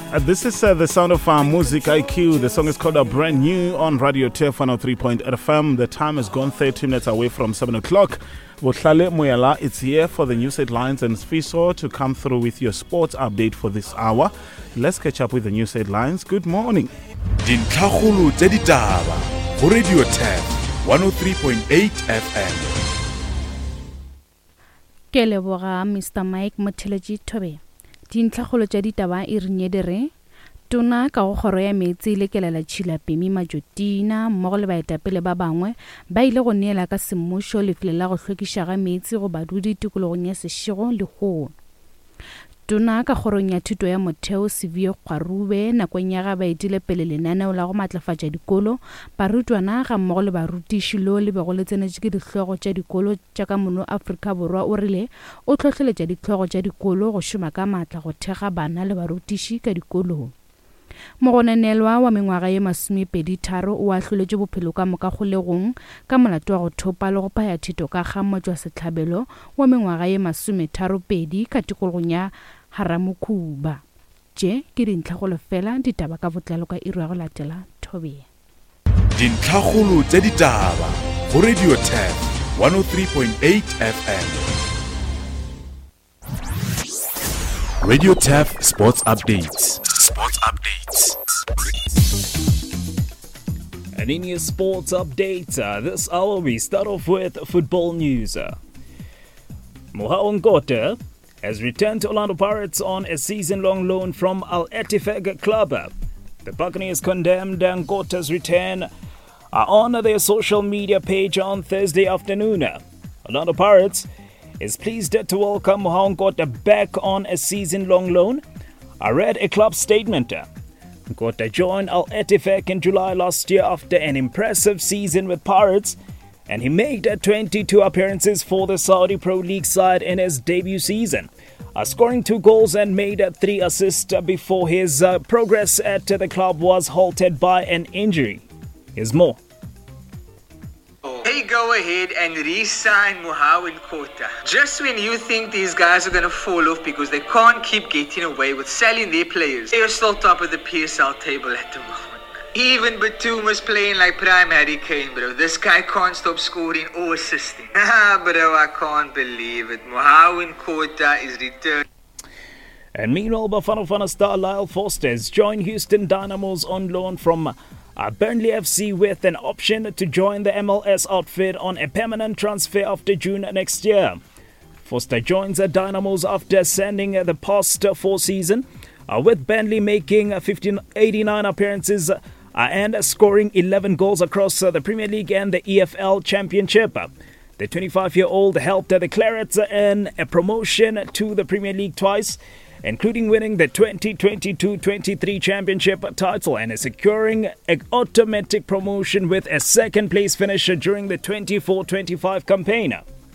This is the sound of Music IQ. The song is called Brand New on Radio TF 103.8 FM. The time has gone 30 minutes away from 7 o'clock. Bohlale Moyala, it's here for the news headlines and Sfiso to come through with your sports update for this hour. Let's catch up with the news headlines. Good morning. Dintlhakgolo tse ditaba go Radio TF 103.8 FM. Ke leboga Mr. Mike Motheleji Thobe. Dintlhakgolo tša ditaba e renyedere tona ka go kgoro ya metsi le kelela tšhila Pemi Majotina mmogo le baetapele ba bangwe ba ile go neela ka semmušo lefelo la go hlwekiša ga metsi go badudi tikologong ya Seshego le Kgono. Tona ka kgorong ya thuto ya motheo Sevio Kgarube nakong ya ga ba etile pele lenaneo la go matlafatša dikolo barutwana ga mmogo le barutiši lo le bego le tsenetše ke dihlogo tša dikolo tša ka mono Afrika Borwa o rile o tlhohleletša dihlogo tša dikolo go šoma ka maatla go thega bana le barutiši ka dikolong. Mogonenelwa wa mengwaga ye 23 o ahloletše bophelo ka moka kgolegong ka molato wa go thopa le go phaya thito ka ga motswa setlhabelo wa mengwaga ye 32 ka tikologong ya Haramukhuba. Je ke dintlhakgolo fela ditaba ka botlalo ka iri ya go latela Thobea. Dintlhakgolo tse ditaba go Radio TF 103.8 FM. Radio TF Sports Updates. And in your sports update, this hour we start off with football news. Mohaon Nkotha has returned to Orlando Pirates on a season-long loan from Al Ettifaq club. The Buccaneers condemned Nkotha's return on their social media page on Thursday afternoon. Orlando Pirates is pleased to welcome Mohaon Nkotha back on a season-long loan. I read a club statement. Nkotha joined Al Ettifaq in July last year after an impressive season with Pirates, and he made 22 appearances for the Saudi Pro League side in his debut season, scoring 2 goals and made 3 assists before his progress at the club was halted by an injury. Here's more. They go ahead and re-sign Mohaon Nkotha just when you think these guys are going to fall off because they can't keep getting away with selling their players. They're still top of the PSL table at the moment. Even Batuma's playing like prime Harry Kane, bro. This guy can't stop scoring or assisting. Bro, I can't believe it. Mohaon Nkotha is returned. And meanwhile, Bafana star Lyle Foster has joined Houston Dynamos on loan from Burnley FC with an option to join the MLS outfit on a permanent transfer after June next year. Foster joins the Dynamos after sending the past 4 seasons, with Burnley making 89 appearances and scoring 11 goals across the Premier League and the EFL Championship. The 25-year-old helped the Clarets earn a promotion to the Premier League twice, including winning the 2022-23 championship title and securing an automatic promotion with a second-place finish during the 24-25 campaign.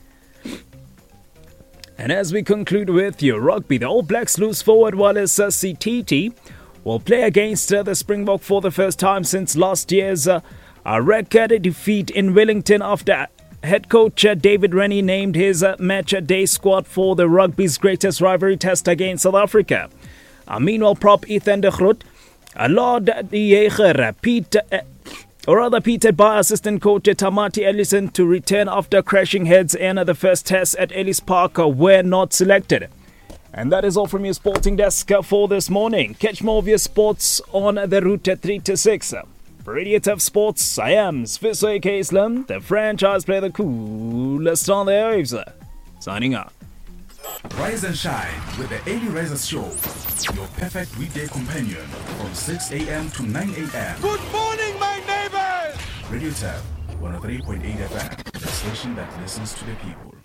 And as we conclude with your rugby, the All Blacks loose forward Wallace Sititi will play against the Springbok for the first time since last year's record defeat in Wellington after head coach David Rennie named his match day squad for the rugby's greatest rivalry test against South Africa. Meanwhile, prop Ethan de Groot, Lord de Jager, Peter by assistant coach Tamati Ellison to return after crashing heads in the first test at Ellis Park were not selected. And that is all from your sporting desk for this morning. Catch more of your sports on the route 3 to 6. For Radio TF Sports, I am Sfiso A.K. Islam, the franchise player, the coolest on the waves. Signing out. Rise and shine with the Early Risers Show, your perfect weekday companion from 6 a.m. to 9 a.m. Good morning, my neighbors! Radio TF 103.8 FM, the station that listens to the people.